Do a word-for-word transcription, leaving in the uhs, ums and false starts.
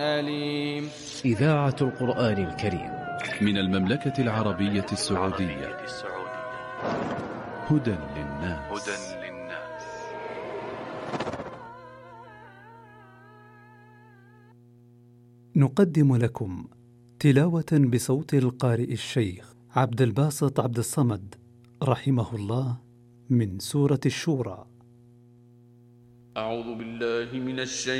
أليم. إذاعة القرآن الكريم من المملكة العربية السعودية. هدى للناس. نقدم لكم تلاوة بصوت القارئ الشيخ عبد الباسط عبد الصمد رحمه الله من سورة الشورى. أعوذ بالله من الشيطان